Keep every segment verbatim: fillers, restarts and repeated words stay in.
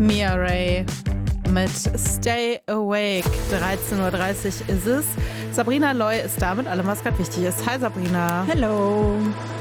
Mia Ray mit Stay Awake. dreizehn Uhr dreißig ist es. Sabrina Loy ist da mit allem, was gerade wichtig ist. Hi Sabrina. Hello.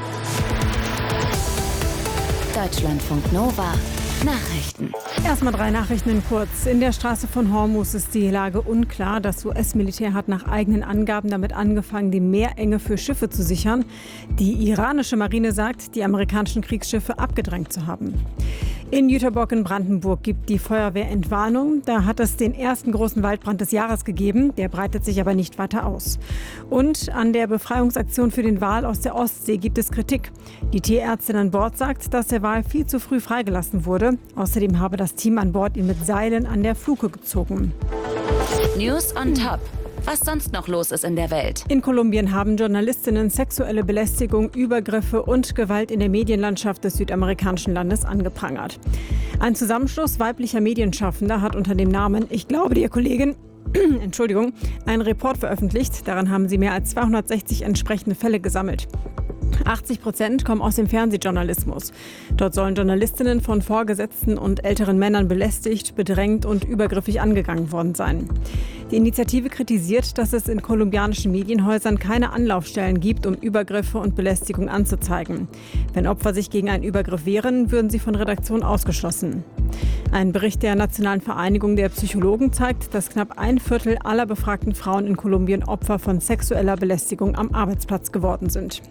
Deutschlandfunk Nova. Nachrichten. Erstmal drei Nachrichten in kurz. In der Straße von Hormuz ist die Lage unklar. Das U S-Militär hat nach eigenen Angaben damit angefangen, die Meerenge für Schiffe zu sichern. Die iranische Marine sagt, die amerikanischen Kriegsschiffe abgedrängt zu haben. In Jüterbock in Brandenburg gibt die Feuerwehr Entwarnung. Da hat es den ersten großen Waldbrand des Jahres gegeben. Der breitet sich aber nicht weiter aus. Und an der Befreiungsaktion für den Wal aus der Ostsee gibt es Kritik. Die Tierärztin an Bord sagt, dass der Wal viel zu früh freigelassen wurde. Außerdem habe das Team an Bord ihn mit Seilen an der Fluke gezogen. News on top. Was sonst noch los ist in der Welt. In Kolumbien haben Journalistinnen sexuelle Belästigung, Übergriffe und Gewalt in der Medienlandschaft des südamerikanischen Landes angeprangert. Ein Zusammenschluss weiblicher Medienschaffender hat unter dem Namen Ich glaube, die Kollegin Entschuldigung, einen Report veröffentlicht. Daran haben sie mehr als zweihundertsechzig entsprechende Fälle gesammelt. achtzig Prozent kommen aus dem Fernsehjournalismus. Dort sollen Journalistinnen von Vorgesetzten und älteren Männern belästigt, bedrängt und übergriffig angegangen worden sein. Die Initiative kritisiert, dass es in kolumbianischen Medienhäusern keine Anlaufstellen gibt, um Übergriffe und Belästigung anzuzeigen. Wenn Opfer sich gegen einen Übergriff wehren, würden sie von Redaktion ausgeschlossen. Ein Bericht der Nationalen Vereinigung der Psychologen zeigt, dass knapp ein Viertel aller befragten Frauen in Kolumbien Opfer von sexueller Belästigung am Arbeitsplatz geworden sind.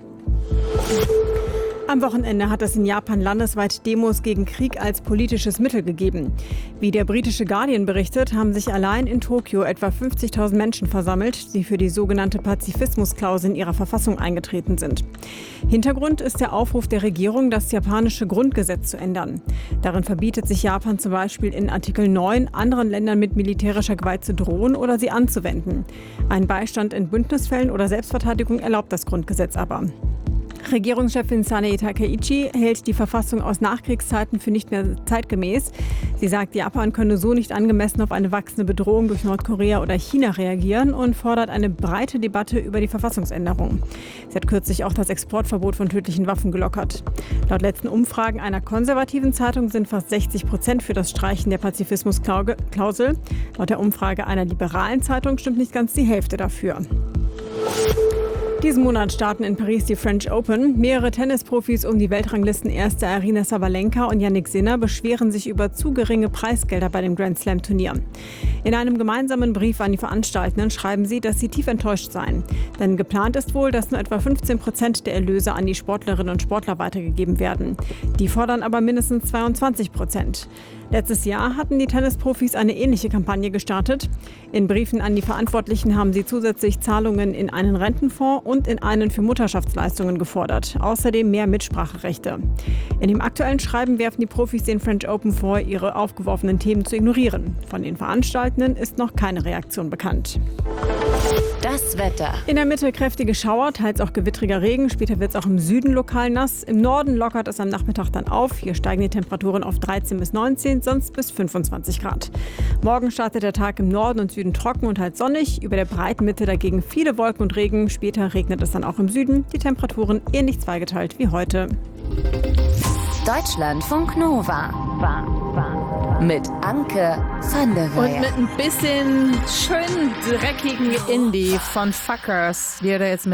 Am Wochenende hat es in Japan landesweit Demos gegen Krieg als politisches Mittel gegeben. Wie der britische Guardian berichtet, haben sich allein in Tokio etwa fünfzigtausend Menschen versammelt, die für die sogenannte Pazifismusklausel in ihrer Verfassung eingetreten sind. Hintergrund ist der Aufruf der Regierung, das japanische Grundgesetz zu ändern. Darin verbietet sich Japan zum Beispiel in Artikel neun, anderen Ländern mit militärischer Gewalt zu drohen oder sie anzuwenden. Ein Beistand in Bündnisfällen oder Selbstverteidigung erlaubt das Grundgesetz aber. Regierungschefin Sanae Takaichi hält die Verfassung aus Nachkriegszeiten für nicht mehr zeitgemäß. Sie sagt, Japan könne so nicht angemessen auf eine wachsende Bedrohung durch Nordkorea oder China reagieren und fordert eine breite Debatte über die Verfassungsänderung. Sie hat kürzlich auch das Exportverbot von tödlichen Waffen gelockert. Laut letzten Umfragen einer konservativen Zeitung sind fast sechzig Prozent für das Streichen der Pazifismusklausel. Laut der Umfrage einer liberalen Zeitung stimmt nicht ganz die Hälfte dafür. Diesen Monat starten in Paris die French Open. Mehrere Tennisprofis um die Weltranglisten-Erste Aryna Sabalenka und Jannik Sinner beschweren sich über zu geringe Preisgelder bei dem Grand-Slam-Turnier. In einem gemeinsamen Brief an die Veranstaltenden schreiben sie, dass sie tief enttäuscht seien. Denn geplant ist wohl, dass nur etwa fünfzehn Prozent der Erlöse an die Sportlerinnen und Sportler weitergegeben werden. Die fordern aber mindestens zweiundzwanzig Prozent. Letztes Jahr hatten die Tennisprofis eine ähnliche Kampagne gestartet. In Briefen an die Verantwortlichen haben sie zusätzlich Zahlungen in einen Rentenfonds und in einen für Mutterschaftsleistungen gefordert. Außerdem mehr Mitspracherechte. In dem aktuellen Schreiben werfen die Profis den French Open vor, ihre aufgeworfenen Themen zu ignorieren. Von den Veranstaltenden ist noch keine Reaktion bekannt. Das Wetter. In der Mitte kräftige Schauer, teils auch gewittriger Regen. Später wird es auch im Süden lokal nass. Im Norden lockert es am Nachmittag dann auf. Hier steigen die Temperaturen auf dreizehn bis neunzehn, sonst bis fünfundzwanzig Grad. Morgen startet der Tag im Norden und Süden trocken und halt sonnig. Über der breiten Mitte dagegen viele Wolken und Regen. Später regnet es dann auch im Süden. Die Temperaturen ähnlich zweigeteilt wie heute. Deutschlandfunk Nova. War, war, war. Mit Anke van der Weyer. Und mit ein bisschen schön dreckigen Indie von Fuckers, die er da jetzt mit